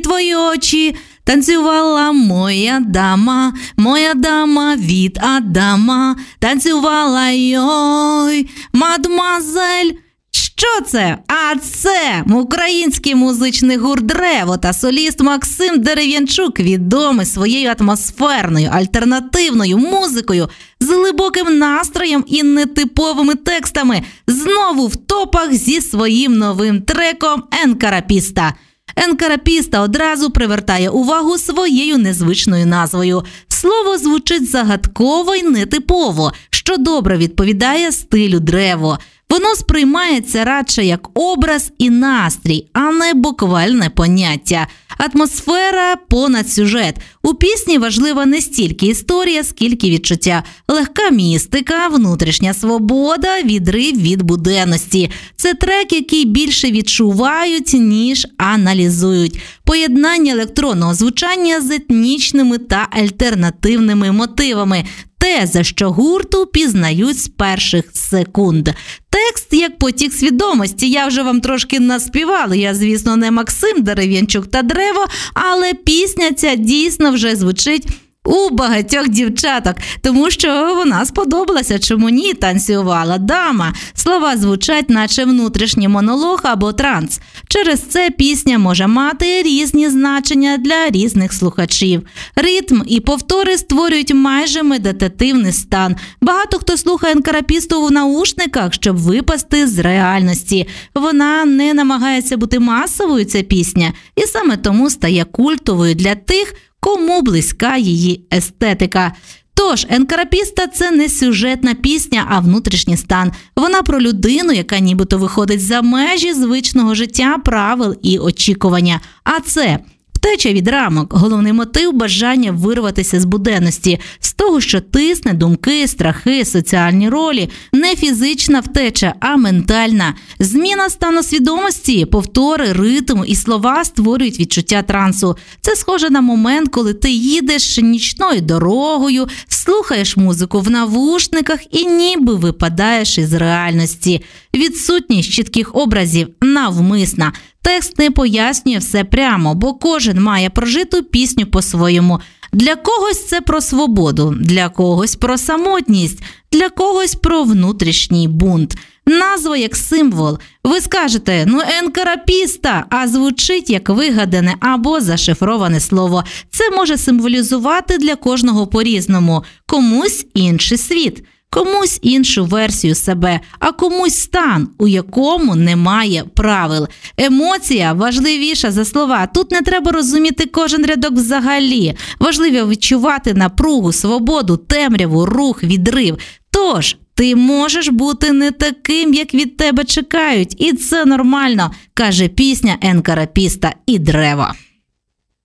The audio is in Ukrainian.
твої очі танцювала моя дама від Адама, танцювала йой, мадмуазель. Що це? А це український музичний гурт «Древо» та соліст Максим Дерев'янчук, відомий своєю атмосферною, альтернативною музикою з глибоким настроєм і нетиповими текстами, знову в топах зі своїм новим треком «Енкарапіста». «Енкарапіста» одразу привертає увагу своєю незвичною назвою. Слово звучить загадково й нетипово, що добре відповідає стилю «Древо». Воно сприймається радше як образ і настрій, а не буквальне поняття. Атмосфера понад сюжет. У пісні важлива не стільки історія, скільки відчуття. Легка містика, внутрішня свобода, відрив від буденності. Це трек, який більше відчувають, ніж аналізують. Поєднання електронного звучання з етнічними та альтернативними мотивами. Те, за що гурту пізнають з перших секунд. Текст як потік свідомості. Я вже вам трошки наспівала. Я, звісно, не Максим Дерев'янчук та «Древо», але пісня ця дійсно вже звучить у багатьох дівчаток, тому що вона сподобалася. Чому ні? Танцювала дама. Слова звучать, наче внутрішній монолог або транс. Через це пісня може мати різні значення для різних слухачів. Ритм і повтори створюють майже медитативний стан. Багато хто слухає «Енкарапісту» в наушниках, щоб випасти з реальності. Вона не намагається бути масовою, ця пісня, і саме тому стає культовою для тих, кому близька її естетика. Тож, «Енкарапіста» – це не сюжетна пісня, а внутрішній стан. Вона про людину, яка нібито виходить за межі звичного життя, правил і очікування. А це втеча від рамок, головний мотив – бажання вирватися з буденності, з того, що тисне, думки, страхи, соціальні ролі. Не фізична втеча, а ментальна. Зміна стану свідомості, повтори, ритм і слова створюють відчуття трансу. Це схоже на момент, коли ти їдеш нічною дорогою, слухаєш музику в навушниках і ніби випадаєш із реальності. Відсутність чітких образів навмисна. Текст не пояснює все прямо, бо кожен має прожиту пісню по-своєму. Для когось це про свободу, для когось про самотність, для когось про внутрішній бунт. Назва як символ. Ви скажете, «Енкарапіста», а звучить як вигадане або зашифроване слово. Це може символізувати для кожного по-різному. Комусь інший світ, комусь іншу версію себе, а комусь стан, у якому немає правил. Емоція важливіша за слова. Тут не треба розуміти кожен рядок взагалі. Важливо відчувати напругу, свободу, темряву, рух, відрив. Тож, ти можеш бути не таким, як від тебе чекають. І це нормально, каже пісня «Енкарапіста» і «Древо».